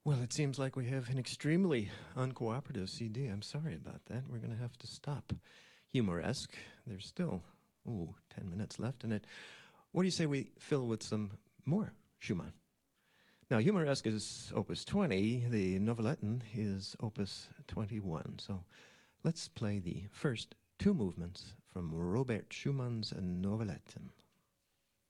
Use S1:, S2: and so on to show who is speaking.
S1: Well, it seems like we have an extremely uncooperative CD. I'm sorry about that. We're going to have to stop. Humoresque. There's still, 10 minutes left in it. What do you say we fill with some more Schumann? Now, Humoresque is opus 20. The Novelletten is opus 21. So let's play the first two movements from Robert Schumann's Novelletten.